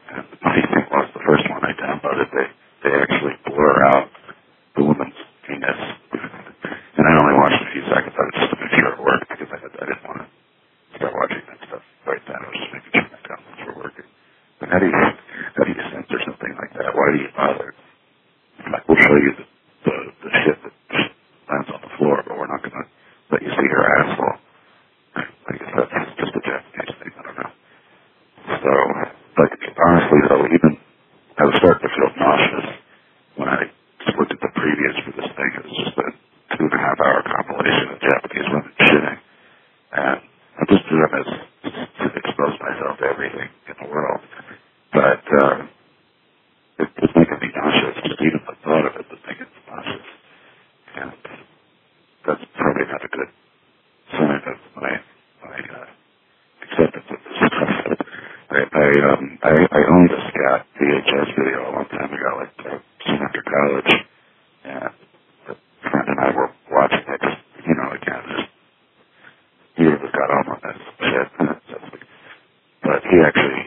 And the funny thing was, the first one I downloaded, they actually blur out the woman's penis. And I only watched a few seconds of it just to make sure it worked, because I didn't want to start watching that stuff right then. I was just making sure my downloads were working. But how do you censor something like that? Why do you bother? Like, we'll show you the shit that lands on the floor, but we're not going to let you see her asshole. I guess that's just a Japanese thing. I don't know. So, but honestly, though, even I was starting to feel nauseous when I just looked at the previews for this thing. It was just a 2.5-hour compilation of Japanese women shitting. And I just do them as to expose myself to everything in the world. But it's making me nauseous. Just even the thought of it was making me nauseous. And that's probably not a good sign of my acceptance of this stuff. I owned a scat VHS video a long time ago, like soon after college, and a friend and I were watching it, again, just neither of us got home on this shit. But he actually